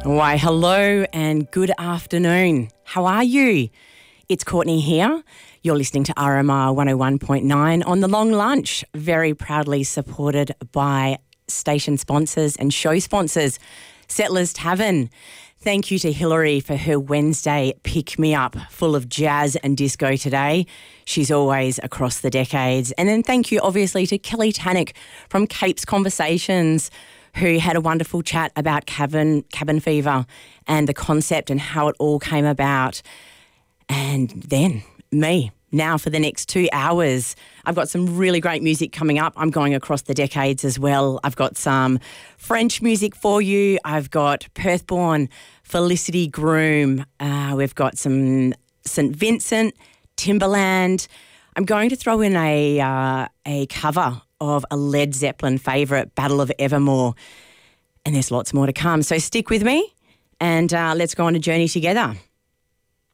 Why, hello and good afternoon. How are you? It's Courtney here. You're listening to RMR 101.9 on The Long Lunch, very proudly supported by station sponsors and show sponsors, Settlers Tavern. Thank you to Hillary for her Wednesday pick-me-up full of jazz and disco today. She's always across the decades. And then thank you, obviously, to Kelly Tannock from Capes Conversations, who had a wonderful chat about cabin fever and the concept and how it all came about. And then me. Now for the next 2 hours, I've got some really great music coming up. I'm going across the decades as well. I've got some French music for you. I've got Perth-born Felicity Groom. We've got some St. Vincent, Timberland. I'm going to throw in a cover of a Led Zeppelin favourite, Battle of Evermore. And there's lots more to come. So stick with me and let's go on a journey together.